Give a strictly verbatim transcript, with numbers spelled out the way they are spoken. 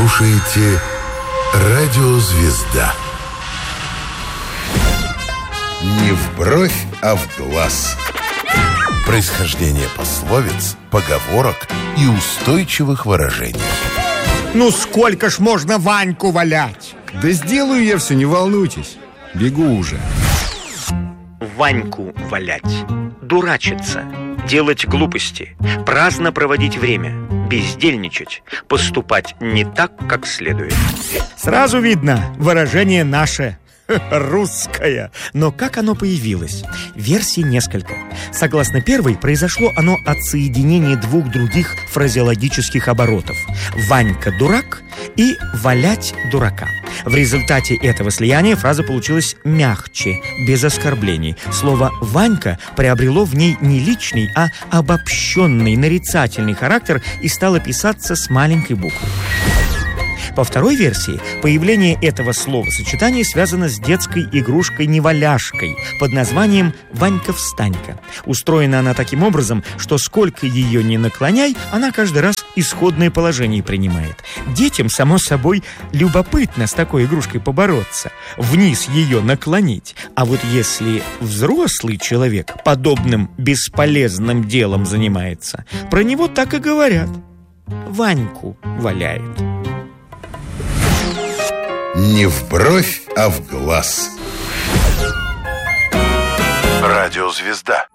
слушаете «Радио Звезда». Не в бровь, а в глаз. Происхождение пословиц, поговорок и устойчивых выражений. Ну сколько ж можно Ваньку валять? Да сделаю я все, не волнуйтесь. Бегу уже. Ваньку валять, дурачиться, делать глупости, праздно проводить время, бездельничать, поступать не так, как следует. Сразу видно, выражение наше, русское. Но как оно появилось? Версий несколько. Согласно первой, произошло оно от соединения двух других фразеологических оборотов: «Ванька дурак» и «валять дурака». В результате этого слияния фраза получилась мягче, без оскорблений. Слово «Ванька» приобрело в ней не личный, а обобщенный нарицательный характер и стало писаться с маленькой буквы. По второй версии, появление этого словосочетания связано с детской игрушкой-неваляшкой под названием «Ванька-встанька». Устроена она таким образом, что сколько ее ни наклоняй, она каждый раз исходное положение принимает. Детям, само собой, любопытно с такой игрушкой побороться, вниз ее наклонить. А вот если взрослый человек подобным бесполезным делом занимается, про него так и говорят: «Ваньку валяет». Не в бровь, а в глаз. Радио Звезда.